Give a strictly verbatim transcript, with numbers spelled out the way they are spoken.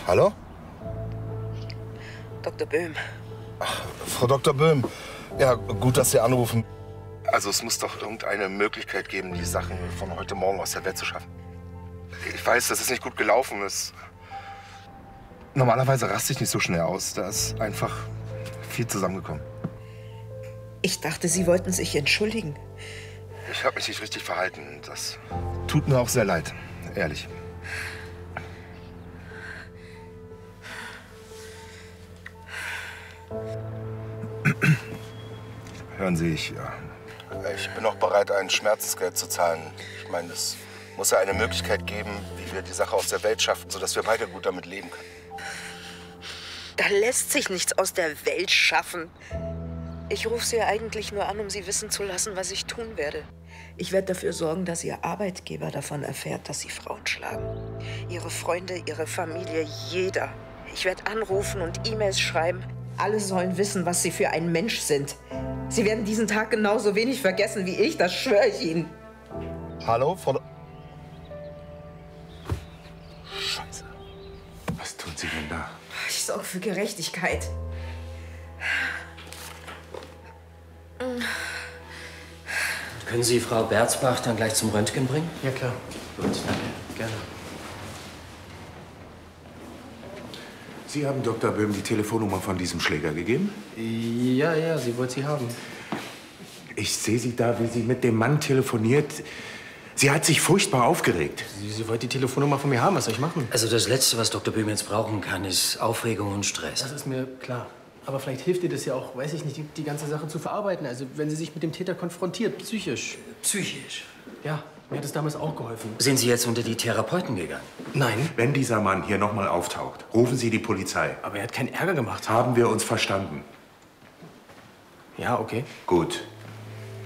Hallo? Doktor Böhm. Ach, Frau Doktor Böhm. Ja, gut, dass Sie anrufen. Also es muss doch irgendeine Möglichkeit geben, die Sachen von heute Morgen aus der Welt zu schaffen. Ich weiß, das ist nicht gut gelaufen. Das Normalerweise raste ich nicht so schnell aus. Da ist einfach viel zusammengekommen. Ich dachte, Sie wollten sich entschuldigen. Ich habe mich nicht richtig verhalten. Das tut mir auch sehr leid, ehrlich. Hören Sie, ich, ja, ich bin auch bereit, ein Schmerzensgeld zu zahlen. Ich meine, es muss ja eine Möglichkeit geben, wie wir die Sache aus der Welt schaffen, sodass wir beide gut damit leben können. Da lässt sich nichts aus der Welt schaffen. Ich rufe Sie eigentlich nur an, um Sie wissen zu lassen, was ich tun werde. Ich werde dafür sorgen, dass Ihr Arbeitgeber davon erfährt, dass Sie Frauen schlagen. Ihre Freunde, Ihre Familie, jeder. Ich werde anrufen und E-Mails schreiben. Alle sollen wissen, was Sie für ein Mensch sind. Sie werden diesen Tag genauso wenig vergessen wie ich, das schwöre ich Ihnen. Hallo, Frau... Scheiße. Was tun Sie denn da? Ich sorge für Gerechtigkeit. Können Sie Frau Berzbach dann gleich zum Röntgen bringen? Ja, klar. Gut, danke. Gerne. Sie haben Doktor Böhm die Telefonnummer von diesem Schläger gegeben? Ja, ja, sie wollte sie haben. Ich sehe Sie da, wie sie mit dem Mann telefoniert. Sie hat sich furchtbar aufgeregt. Sie, sie wollte die Telefonnummer von mir haben. Was soll ich machen? Also das Letzte, was Doktor Böhm jetzt brauchen kann, ist Aufregung und Stress. Das ist mir klar. Aber vielleicht hilft ihr das ja auch, weiß ich nicht, die, die ganze Sache zu verarbeiten. Also wenn sie sich mit dem Täter konfrontiert, psychisch. Psychisch? Ja, mir hat es damals auch geholfen. Sind Sie jetzt unter die Therapeuten gegangen? Nein. Wenn dieser Mann hier noch mal auftaucht, rufen Sie die Polizei. Aber er hat keinen Ärger gemacht. Haben wir uns verstanden? Ja, okay. Gut.